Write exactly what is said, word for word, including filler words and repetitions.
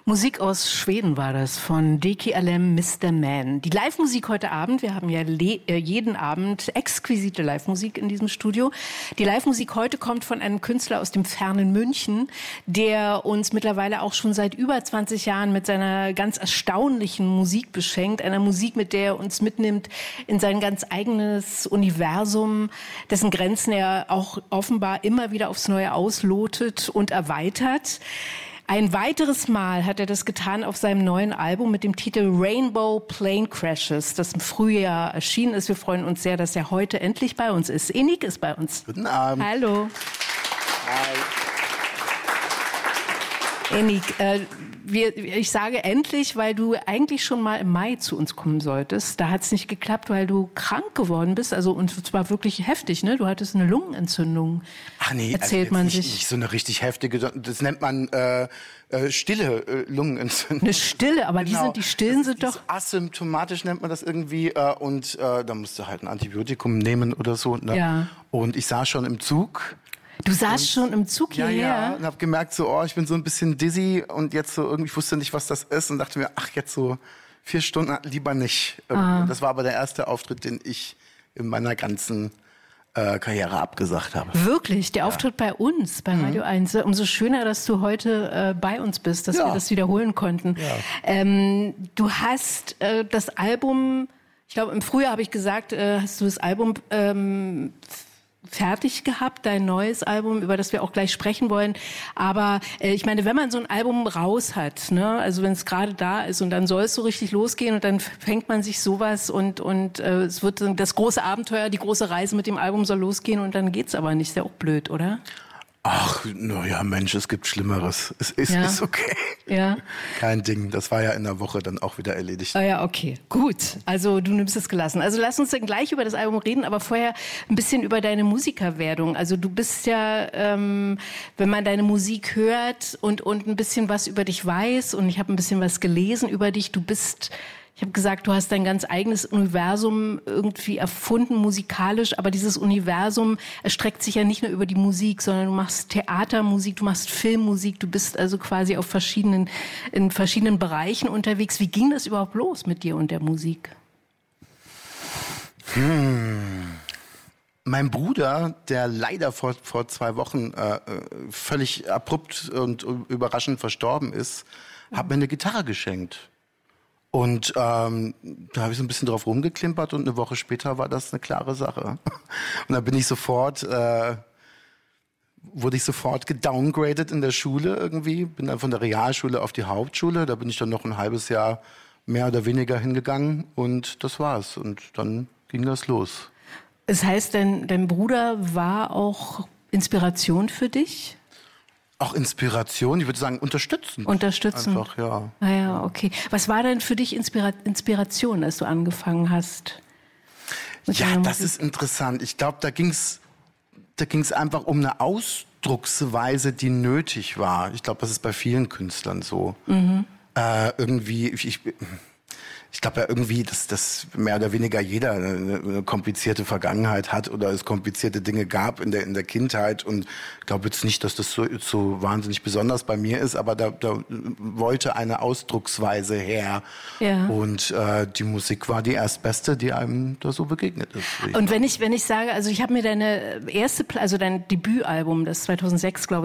Musik aus Schweden war das, von Deki Alem, Mister Man. Die Live-Musik heute Abend, wir haben ja le- äh, jeden Abend exquisite Live-Musik in diesem Studio. Die Live-Musik heute kommt von einem Künstler aus dem fernen München, der uns mittlerweile auch schon seit über zwanzig Jahren mit seiner ganz erstaunlichen Musik beschenkt. Einer Musik, mit der er uns mitnimmt in sein ganz eigenes Universum, dessen Grenzen er auch offenbar immer wieder aufs Neue auslotet und erweitert. Ein weiteres Mal hat er das getan auf seinem neuen Album mit dem Titel Rainbow Plane Crashes, das im Frühjahr erschienen ist. Wir freuen uns sehr, dass er heute endlich bei uns ist. Enik ist bei uns. Guten Abend. Hallo. Hi. Enik, äh, wir, ich sage endlich, weil du eigentlich schon mal im Mai zu uns kommen solltest. Da hat es nicht geklappt, weil du krank geworden bist. Also und zwar wirklich heftig, ne? Du hattest eine Lungenentzündung. Ach nee, erzählt also man nicht, sich. Nicht so eine richtig heftige, das nennt man äh, äh, stille äh, Lungenentzündung. Eine stille, aber Genau. die sind die stillen das, sind die doch so asymptomatisch nennt man das irgendwie äh, und äh, da musst du halt ein Antibiotikum nehmen oder so. Ne? Ja. Und ich saß schon im Zug. Du saßt schon im Zug Ja, hierher? ja, und habe gemerkt, so, oh, ich bin so ein bisschen dizzy und jetzt so irgendwie, ich wusste nicht, was das ist und dachte mir, ach, jetzt so vier Stunden lieber nicht. Ah. Das war aber der erste Auftritt, den ich in meiner ganzen äh, Karriere abgesagt habe. Wirklich? Der ja. Auftritt bei uns, bei mhm. Radio eins. Umso schöner, dass du heute äh, bei uns bist, dass ja. wir das wiederholen konnten. Ja. Ähm, du hast äh, das Album, ich glaube, im Frühjahr habe ich gesagt, äh, hast du das Album ähm, fertig gehabt, dein neues Album, über das wir auch gleich sprechen wollen. Aber äh, ich meine, wenn man so ein Album raus hat, ne, also wenn es gerade da ist und dann soll es so richtig losgehen und dann fängt man sich sowas und und äh, es wird das große Abenteuer, die große Reise mit dem Album soll losgehen und dann geht's aber nicht. Ist ja auch blöd, oder? Ach, naja, Mensch, es gibt Schlimmeres. Es ist, ja. ist okay. Ja. Kein Ding. Das war ja in der Woche dann auch wieder erledigt. Ah ja, okay. Gut. Also du nimmst es gelassen. Also lass uns dann gleich über das Album reden, aber vorher ein bisschen über deine Musikerwerdung. Also du bist ja, ähm, wenn man deine Musik hört und, und ein bisschen was über dich weiß und ich habe ein bisschen was gelesen über dich, du bist... Ich habe gesagt, du hast dein ganz eigenes Universum irgendwie erfunden, musikalisch, aber dieses Universum erstreckt sich ja nicht nur über die Musik, sondern du machst Theatermusik, du machst Filmmusik, du bist also quasi auf verschiedenen, in verschiedenen Bereichen unterwegs. Wie ging das überhaupt los mit dir und der Musik? Hm. Mein Bruder, der leider vor, vor zwei Wochen äh, völlig abrupt und überraschend verstorben ist, mhm. hat mir eine Gitarre geschenkt. Und ähm, da habe ich so ein bisschen drauf rumgeklimpert und eine Woche später war das eine klare Sache. Und da bin ich sofort, äh, wurde ich sofort gedowngradet in der Schule irgendwie. Bin dann von der Realschule auf die Hauptschule. Da bin ich dann noch ein halbes Jahr mehr oder weniger hingegangen und das war's. Und dann ging das los. Das heißt, dein, dein Bruder war auch Inspiration für dich? Auch Inspiration, ich würde sagen unterstützen. Unterstützen. Einfach, ja. Ah ja, okay. Was war denn für dich Inspira- Inspiration, als du angefangen hast? Ja, das ist interessant. Ich glaube, da ging's, da ging's einfach um eine Ausdrucksweise, die nötig war. Ich glaube, das ist bei vielen Künstlern so. Mhm. Äh, irgendwie, ich, ich glaube ja irgendwie, dass, dass mehr oder weniger jeder eine, eine komplizierte Vergangenheit hat oder es komplizierte Dinge gab in der in der Kindheit und ich glaube jetzt nicht, dass das so, so wahnsinnig besonders bei mir ist, aber da, da wollte eine Ausdrucksweise her ja. und äh, die Musik war die erstbeste, die einem da so begegnet ist. Und wenn ich wenn ich sage, also ich habe mir deine erste, also dein Debütalbum, das zweitausendsechs glaube ich